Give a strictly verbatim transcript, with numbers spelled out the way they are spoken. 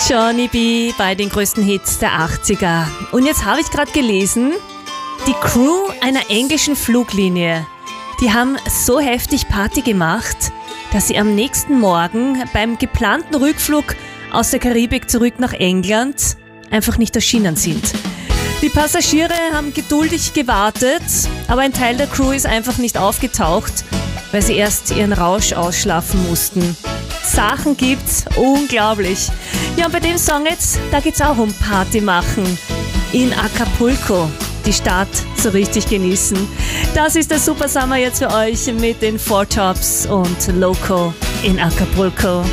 Johnny B. bei den größten Hits der achtziger. Und jetzt habe ich gerade gelesen, die Crew einer englischen Fluglinie, die haben so heftig Party gemacht, dass sie am nächsten Morgen beim geplanten Rückflug aus der Karibik zurück nach England einfach nicht erschienen sind. Die Passagiere haben geduldig gewartet, aber ein Teil der Crew ist einfach nicht aufgetaucht, weil sie erst ihren Rausch ausschlafen mussten. Sachen gibt's, unglaublich. Ja, und bei dem Song jetzt, da geht's auch um Party machen in Acapulco. Die Stadt so richtig genießen. Das ist der Super Summer jetzt für euch mit den Four Tops und Loco in Acapulco.